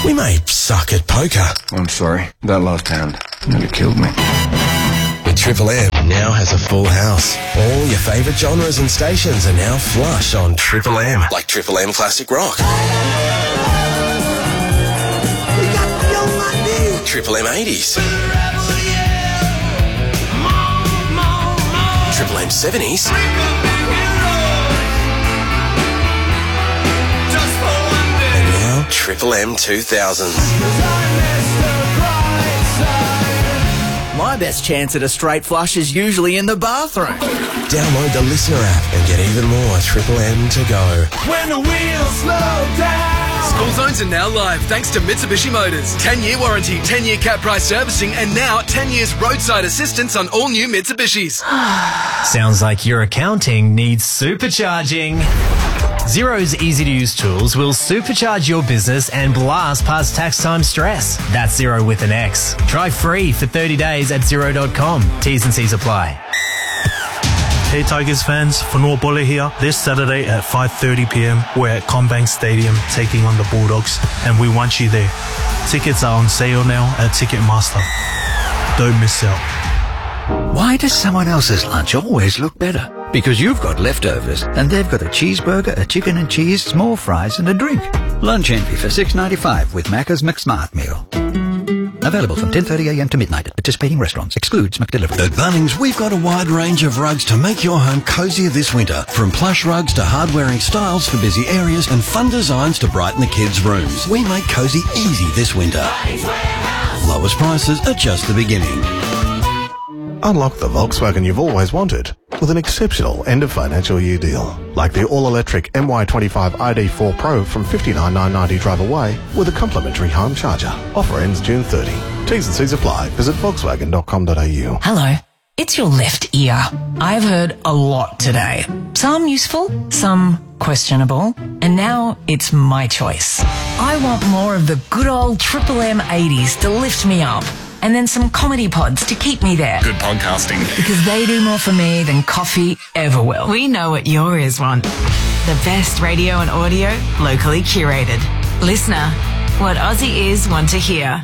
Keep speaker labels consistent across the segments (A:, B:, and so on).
A: We may suck at poker.
B: I'm sorry. That last hand nearly killed me.
A: With Triple M now has a full house. All your favourite genres and stations are now flush on Triple M. Like Triple M Classic Rock. Triple M 80s. Triple M 70s. And now Triple M 2000s.
C: My best chance at a straight flush is usually in the bathroom.
A: Download the Listener app and get even more Triple M to go.
D: When the wheels slow down.
E: School zones are now live thanks to Mitsubishi Motors. 10-year warranty, 10-year cap price servicing, and now 10 years roadside assistance on all new Mitsubishis.
F: Sounds like your accounting needs supercharging. Xero's easy-to-use tools will supercharge your business and blast past tax time stress. That's Xero with an X. Try free for 30 days at Xero.com. T's and C's apply.
G: Hey Tigers fans, Fanua Bolle here. This Saturday at 5:30pm, we're at CommBank Stadium taking on the Bulldogs, and we want you there. Tickets are on sale now at Ticketmaster. Don't miss out.
H: Why does someone else's lunch always look better? Because you've got leftovers, and they've got a cheeseburger, a chicken and cheese, small fries, and a drink. Lunch envy for $6.95 with Macca's McSmart Meal. Available from 10:30am to midnight at participating restaurants. Excludes McDelivery.
I: At Bunnings, we've got a wide range of rugs to make your home cozier this winter. From plush rugs to hard-wearing styles for busy areas and fun designs to brighten the kids' rooms. We make cozy easy this winter. Lowest prices are just the beginning.
J: Unlock the Volkswagen you've always wanted with an exceptional end-of-financial year deal. Like the all-electric MY25 ID4 Pro from $59,990 drive away with a complimentary home charger. Offer ends June 30. T's and C's apply. Visit Volkswagen.com.au.
K: Hello. It's your left ear. I've heard a lot today. Some useful, some questionable, and now it's my choice. I want more of the good old Triple M 80s to lift me up. And then some comedy pods to keep me there.
L: Good podcasting.
K: Because they do more for me than coffee ever will.
M: We know what your ears want. The best radio and audio, locally curated. Listener, what Aussie ears want to hear.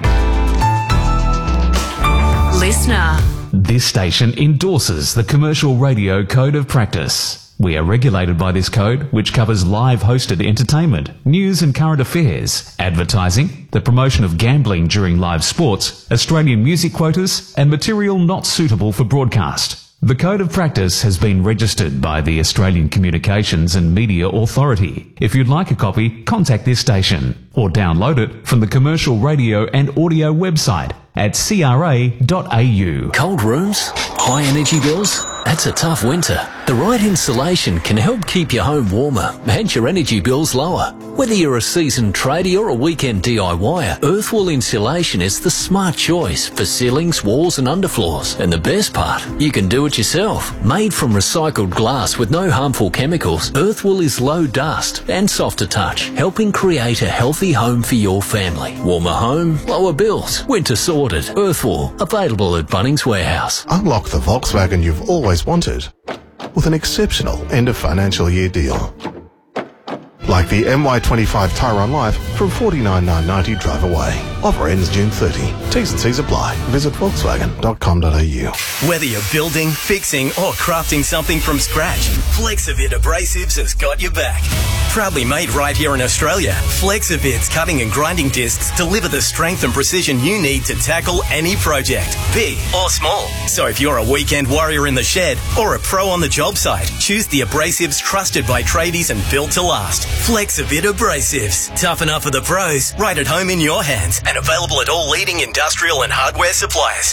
M: Listener.
N: This station endorses the Commercial Radio Code of Practice. We are regulated by this code, which covers live hosted entertainment, news and current affairs, advertising, the promotion of gambling during live sports, Australian music quotas, and material not suitable for broadcast. The Code of Practice has been registered by the Australian Communications and Media Authority. If you'd like a copy, contact this station or download it from the Commercial Radio and Audio website at cra.au.
O: Cold rooms? High energy bills? That's a tough winter. The right insulation can help keep your home warmer and your energy bills lower. Whether you're a seasoned tradie or a weekend DIYer, Earthwall Insulation is the smart choice for ceilings, walls and underfloors. And the best part, you can do it yourself. Made from recycled glass with no harmful chemicals, Earthwall is low dust and soft to touch, helping create a healthy home for your family. Warmer home, lower bills. Winter sorted. Earthwall, available at Bunnings Warehouse.
J: Unlock the Volkswagen you've always wanted with an exceptional end-of-financial year deal. Like the MY25 Tyron Life from $49,990 drive away. Offer ends June 30. T's and C's apply. Visit Volkswagen.com.au.
P: Whether you're building, fixing or crafting something from scratch, Flexivit Abrasives has got your back. Proudly made right here in Australia, Flexivit's cutting and grinding discs deliver the strength and precision you need to tackle any project, big or small. So if you're a weekend warrior in the shed or a pro on the job site, choose the abrasives trusted by tradies and built to last. Flexivit Abrasives. Tough enough for the pros, right at home in your hands, and available at all leading industrial and hardware suppliers.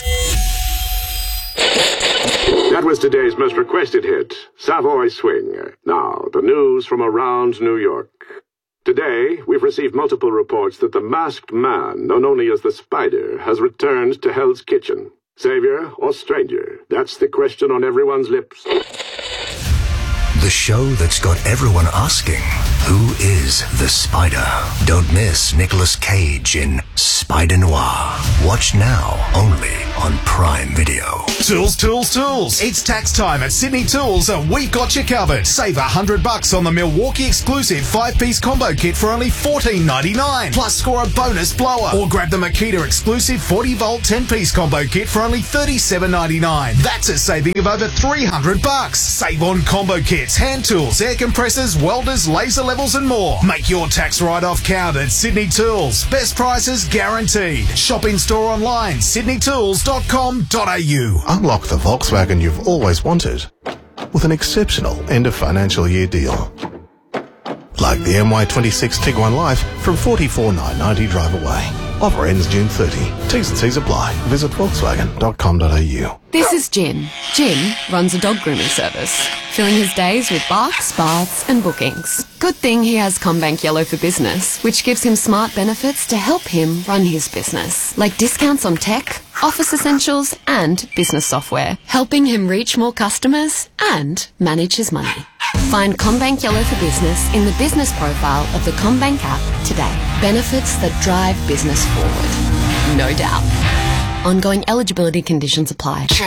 Q: That was today's most requested hit, Savoy Swing. Now, the news from around New York. Today, we've received multiple reports that the masked man, known only as the Spider, has returned to Hell's Kitchen. Savior or stranger? That's the question on everyone's lips.
H: The show that's got everyone asking,
L: Who is the Spider? Don't miss Nicolas Cage in Spider Noir. Watch now only on Prime Video.
R: Tools, tools, tools. It's tax time at Sydney Tools and we've got you covered. Save $100 on the Milwaukee exclusive 5-piece combo kit for only $14.99. Plus score a bonus blower. Or grab the Makita exclusive 40-volt 10-piece combo kit for only $37.99. That's a saving of over $300. Save on combo kits, hand tools, air compressors, welders, laser levels and more. Make your tax write-off count at Sydney Tools. Best prices guaranteed. Shop in store online, sydneytools.com.au.
J: Unlock the Volkswagen you've always wanted with an exceptional end of financial year deal. Like the MY26 Tiguan Life from $44,990 drive away. Offer ends June 30. T's and C's apply. Visit volkswagen.com.au.
S: This is Jim. Jim runs a dog grooming service, filling his days with barks, baths and bookings. Good thing he has CommBank Yellow for Business, which gives him smart benefits to help him run his business, like discounts on tech, office essentials and business software, helping him reach more customers and manage his money. Find CommBank Yellow for Business in the business profile of the CommBank app today. Benefits that drive business forward. No doubt. Ongoing eligibility conditions apply.